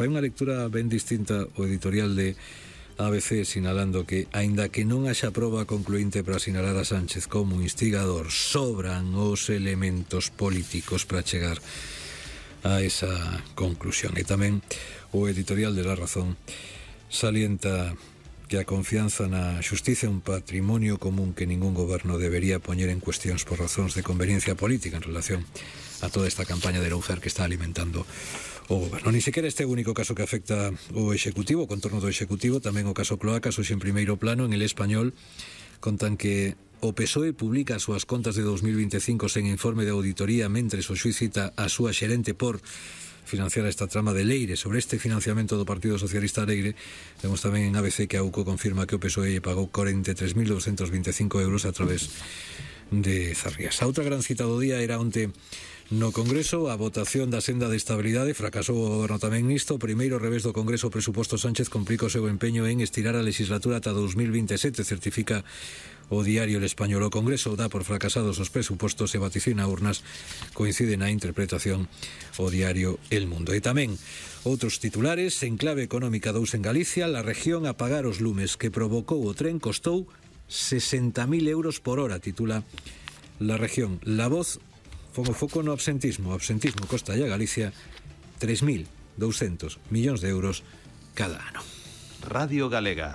fai unha lectura ben distinta o editorial de ABC, sinalando que, aínda que non haxa proba concluinte para sinalar a Sánchez como instigador, sobran os elementos políticos para chegar a esa conclusión. E tamén o editorial de La Razón salienta que a confianza na xustiza é un patrimonio común que ningún goberno debería poñer en cuestións por razóns de conveniencia política en relación a toda esta campaña de lawfare que está alimentando o goberno. Ni sequera este é o único caso que afecta o Executivo, o contorno do Executivo, tamén o caso Cloacas, hoxe en primeiro plano. En El Español contan que o PSOE publica as súas contas de 2025 sen informe de auditoría, mentres o xuiz cita a súa xerente por financiar esta trama de Leire. Sobre este financiamento do Partido Socialista Leire, vemos tamén en ABC que a UCO confirma que o PSOE pagou 43.225 euros a través de Zarrías. A outra gran cita do día era onte no Congreso, a votación da senda de estabilidade. Fracasou o goberno tamén nisto. O primeiro revés do Congreso, o presuposto Sánchez, complica o seu empeño en estirar a legislatura ata 2027, certifica o diario El Español. O Congreso dá por fracasados os presupostos e vaticina urnas. Coincide na interpretación o diario El Mundo. E tamén outros titulares: en clave económica 2 en Galicia, la región a pagar os lumes que provocou o tren costou 60.000 euros por hora, titula La Región. La Voz pongo foco no absentismo. O absentismo costa a Galicia 3.200 millóns de euros cada ano. Radio Galega.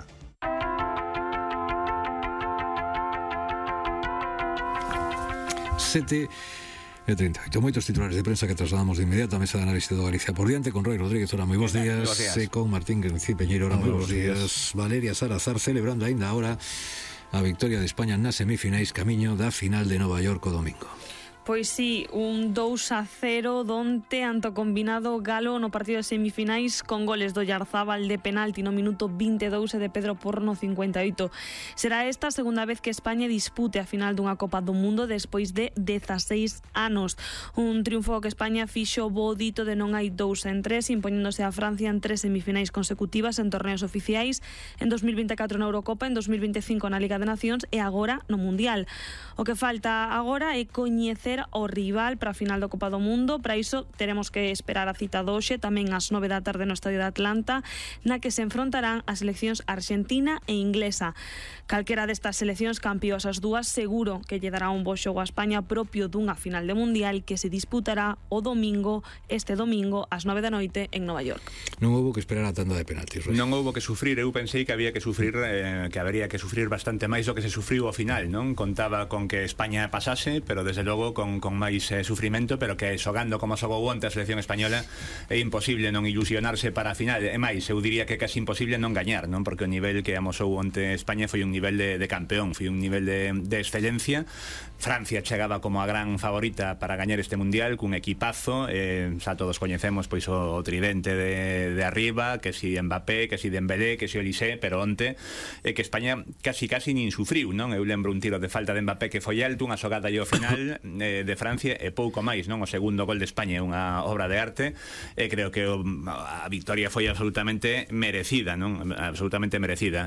Sete e 38. Moitos titulares de prensa que trasladamos de inmediato á mesa de análise do Galicia por diante, con Roy Rodríguez. Ora, moi bons días. E con Martín Grenci Peñeiro. Ora, moi bons días. Valeria Salazar celebrando aínda ahora a victoria de España nas semifinais, camiño da final de Nova York o domingo. Pois sí, un 2-0 donte ante o combinado galo no partido de semifinais, con goles do Yarzábal de penalti no minuto 22 e de Pedro Porro no 58. Será esta a segunda vez que España dispute a final dunha Copa do Mundo despois de 16 anos. Un triunfo que España fixo bo dito de non hai 2 en 3, impoñéndose a Francia en 3 semifinais consecutivas en torneos oficiais, en 2024 na Eurocopa, en 2025 na Liga de Nacións e agora no Mundial. O que falta agora é coñecer o rival para a final da Copa do Mundo. Para iso teremos que esperar a cita doxe, tamén ás 9 da tarde no Estadio de Atlanta, na que se enfrontarán as seleccións arxentina e inglesa. Calquera destas seleccións, campeóns as dúas, seguro que lle dará un bo xogo a España propio dunha final de Mundial que se disputará o domingo, este domingo, ás 9 da noite en Nova York. Non houbo que esperar a tanda de penaltis, Roy. Non houbo que sufrir. Eu pensei que había que sufrir, que habería que sufrir bastante máis do que se sufriu ao final, non? Contaba con que España pasase, pero desde logo con máis sufrimento, pero que xogando como xogou onte a selección española é imposible non ilusionarse para a final. E máis, eu diría que é casi imposible non gañar, non? Porque o nivel que amosou onte España foi un nivel de campeón, foi un nivel de excelencia. Francia chegaba como a gran favorita para gañar este mundial, cun equipazo, xa todos coñecemos pois o tridente de arriba, que si Mbappé, que si Dembélé, que si Olise, pero onte é que España casi nin sufriu, non? Eu lembro un tiro de falta de Mbappé que foi alto, unha xogada ao final de Francia e pouco máis, non? O segundo gol de España é unha obra de arte e creo que a victoria foi absolutamente merecida, non? Absolutamente merecida.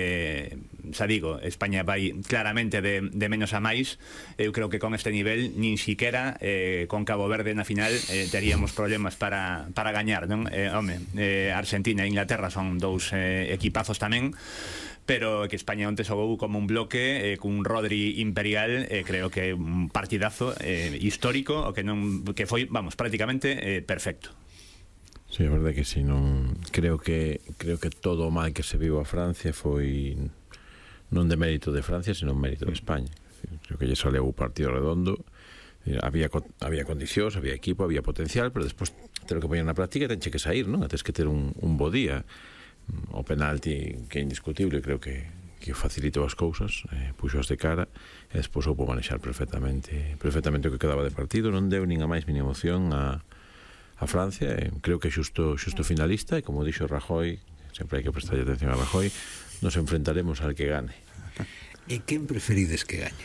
Xa digo, España vai claramente de menos a máis. Eu creo que con este nivel nin siquiera con Cabo Verde na final teríamos problemas para gañar, non? Argentina e Inglaterra son dous equipazos tamén, pero que España onte xogou como un bloque cun Rodri imperial. Creo que un partidazo histórico, o que foi, vamos, prácticamente perfecto. Sí, a verdade que si, non creo que todo o mal que se viu a Francia foi non de mérito de Francia, sino mérito de España. Creo que lle saleu o partido redondo. Había condicións, había equipo, había potencial, pero despois ter que poñer na práctica tenche que sair, non? Tens que ter un bo día. O penalti, que é indiscutible, creo que facilitou as cousas, puxoas de cara e despois soupo manexar perfectamente o que quedaba de partido. Non deu nin a máis mínima emoción a Francia. Creo que é xusto finalista, e como dixo Rajoy, sempre hai que prestarlle atención a Rajoy, nos enfrentaremos al que gane. E quen preferides que gañe?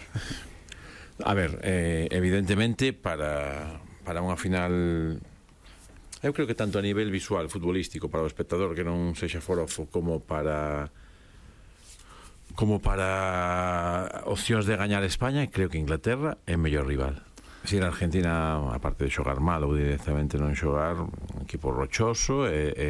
A ver, evidentemente para unha final, eu creo que tanto a nivel visual, futbolístico, para o espectador que non sexa forofo, como para opcións de gañar España, creo que Inglaterra é mellor rival. Si a Argentina, aparte de xogar mal ou directamente non xogar, un equipo rochoso,